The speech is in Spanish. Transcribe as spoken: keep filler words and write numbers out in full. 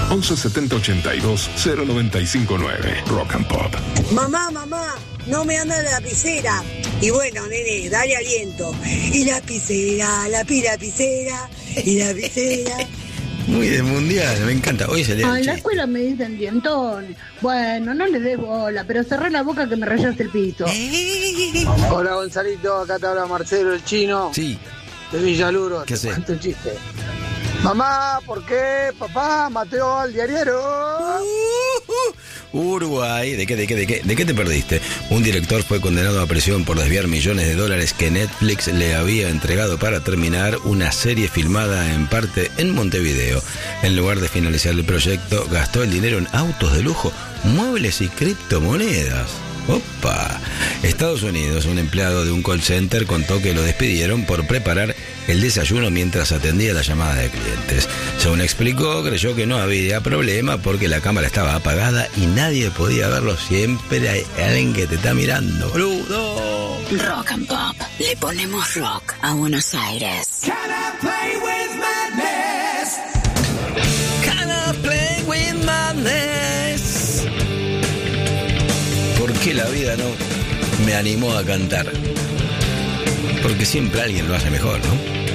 once setenta ochenta y dos cero noventa y cinco nueve. Rock and Pop. Mamá, mamá, no me anda la lapicera. Y bueno, nene, dale aliento. Y la lapicera, la pi lapicera, y la lapicera. Muy de mundial, me encanta. Hoy se lee. Ah, en la escuela me dicen dientón. Bueno, no le des bola, pero cerrá la boca que me rayaste el piso. Hola Gonzalito, acá te habla Marcelo el chino. Sí. De Villaluro. ¿Qué sé? Un chiste. Mamá, ¿por qué papá mató al diariero? Uh, uh, Uruguay, ¿de qué, de qué, de qué? ¿De qué te perdiste? Un director fue condenado a prisión por desviar millones de dólares que Netflix le había entregado para terminar una serie filmada en parte en Montevideo. En lugar de finalizar el proyecto, gastó el dinero en autos de lujo, muebles y criptomonedas. ¡Opa! Estados Unidos, un empleado de un call center contó que lo despidieron por preparar el desayuno mientras atendía la llamada de clientes. Según explicó, creyó que no había problema porque la cámara estaba apagada y nadie podía verlo. Siempre hay alguien que te está mirando, boludo. Rock and Pop. Le ponemos rock a Buenos Aires. Can I play with madness? Can I play with madness? ¿Por qué la vida no me animó a cantar? Porque siempre alguien lo hace mejor, ¿no?